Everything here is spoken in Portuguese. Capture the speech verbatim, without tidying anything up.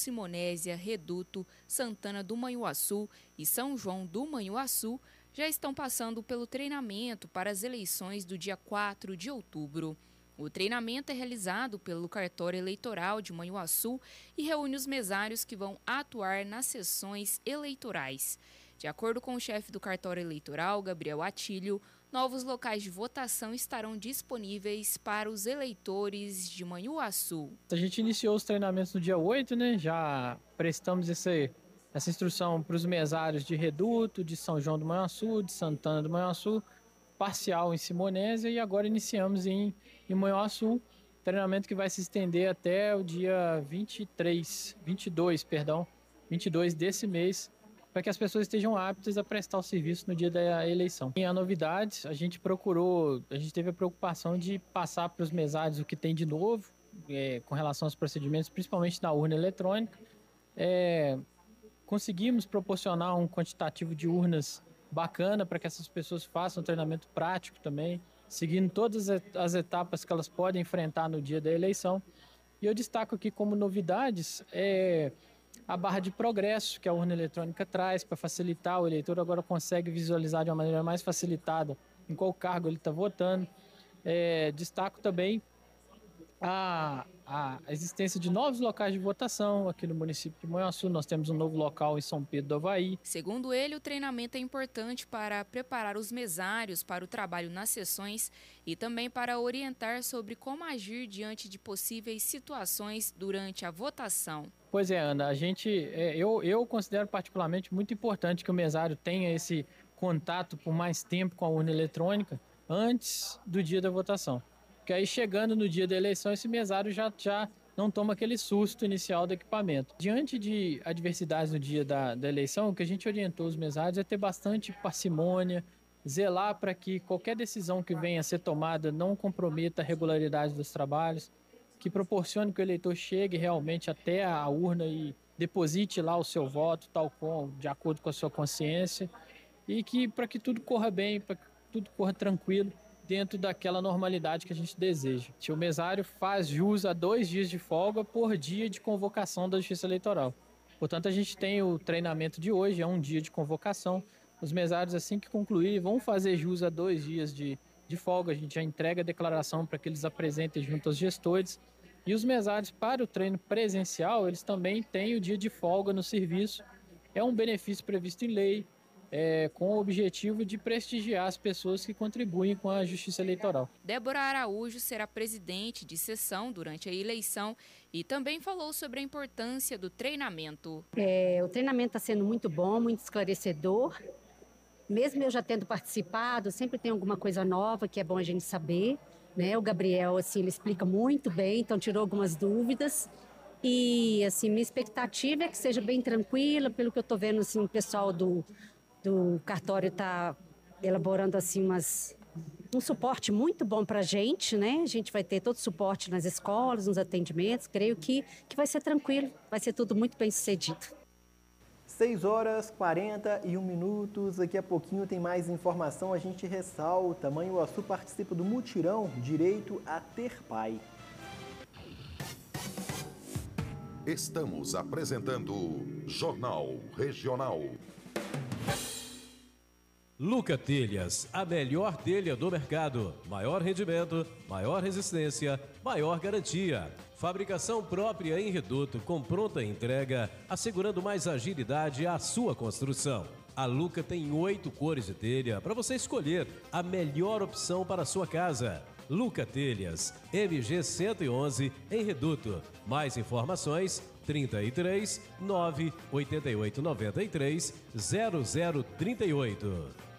Simonésia, Reduto, Santana do Manhuaçu e São João do Manhuaçu já estão passando pelo treinamento para as eleições do dia quatro de outubro. O treinamento é realizado pelo cartório eleitoral de Manhuaçu e reúne os mesários que vão atuar nas sessões eleitorais. De acordo com o chefe do cartório eleitoral, Gabriel Atílio, novos locais de votação estarão disponíveis para os eleitores de Manhuaçu. A gente iniciou os treinamentos no dia oito, né? Já prestamos esse, essa instrução para os mesários de Reduto, de São João do Manhuaçu, de Santana do Manhuaçu, parcial em Simonésia e agora iniciamos em, em Manhuaçu, treinamento que vai se estender até o dia vinte e três, vinte e dois, perdão, vinte e dois desse mês, para que as pessoas estejam aptas a prestar o serviço no dia da eleição. E a novidade, a gente procurou, a gente teve a preocupação de passar para os mesários o que tem de novo, é, com relação aos procedimentos, principalmente na urna eletrônica. É, conseguimos proporcionar um quantitativo de urnas bacana para que essas pessoas façam um treinamento prático também, seguindo todas as etapas que elas podem enfrentar no dia da eleição. E eu destaco aqui como novidades é a barra de progresso que a urna eletrônica traz para facilitar. O eleitor agora consegue visualizar de uma maneira mais facilitada em qual cargo ele está votando. É, destaco também a, a existência de novos locais de votação aqui no município de Manhuaçu. Nós temos um novo local em São Pedro do Avaí. Segundo ele, o treinamento é importante para preparar os mesários para o trabalho nas sessões e também para orientar sobre como agir diante de possíveis situações durante a votação. Pois é, Ana, a gente, eu, eu considero particularmente muito importante que o mesário tenha esse contato por mais tempo com a urna eletrônica antes do dia da votação. Porque aí chegando no dia da eleição, esse mesário já, já não toma aquele susto inicial do equipamento. Diante de adversidades no dia da, da eleição, o que a gente orientou os mesários é ter bastante parcimônia, zelar para que qualquer decisão que venha a ser tomada não comprometa a regularidade dos trabalhos, que proporcione que o eleitor chegue realmente até a urna e deposite lá o seu voto, tal como, de acordo com a sua consciência, e que para que tudo corra bem, para que tudo corra tranquilo, dentro daquela normalidade que a gente deseja. O mesário faz jus a dois dias de folga por dia de convocação da Justiça Eleitoral. Portanto, a gente tem o treinamento de hoje, é um dia de convocação. Os mesários, assim que concluírem, vão fazer jus a dois dias de, de folga. A gente já entrega a declaração para que eles apresentem junto aos gestores. E os mesários, para o treino presencial, eles também têm o dia de folga no serviço. É um benefício previsto em lei, É, com o objetivo de prestigiar as pessoas que contribuem com a Justiça Eleitoral. Débora Araújo será presidente de sessão durante a eleição e também falou sobre a importância do treinamento. É, o treinamento está sendo muito bom, muito esclarecedor. Mesmo eu já tendo participado, sempre tem alguma coisa nova que é bom a gente saber, né? O Gabriel, assim, ele explica muito bem, então tirou algumas dúvidas. E, assim, minha expectativa é que seja bem tranquila, pelo que eu estou vendo, assim, o pessoal do... do cartório está elaborando assim umas, um suporte muito bom para a gente, né? A gente vai ter todo o suporte nas escolas, nos atendimentos. Creio que, que vai ser tranquilo, vai ser tudo muito bem sucedido. seis horas e quarenta e um minutos. Daqui a pouquinho tem mais informação. A gente ressalta: Manhuaçu participa do mutirão Direito a Ter Pai. Estamos apresentando Jornal Regional. Luca Telhas, a melhor telha do mercado. Maior rendimento, maior resistência, maior garantia. Fabricação própria em Reduto com pronta entrega, assegurando mais agilidade à sua construção. A Luca tem oito cores de telha para você escolher a melhor opção para a sua casa. Luca Telhas, M G cento e onze, em Reduto. Mais informações, trinta e três, nove, oitenta e oito, noventa e três, zero zero trinta e oito.